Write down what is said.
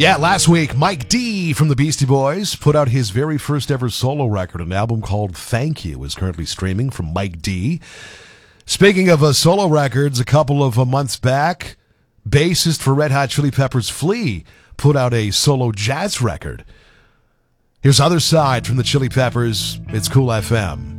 Yeah, last week, Mike D from the Beastie Boys put out his very first ever solo record. An album called Thank You is currently streaming from Mike D. Speaking of solo records, a couple of months back, bassist for Red Hot Chili Peppers, Flea, put out a solo jazz record. Here's Other Side from the Chili Peppers. It's Cool FM.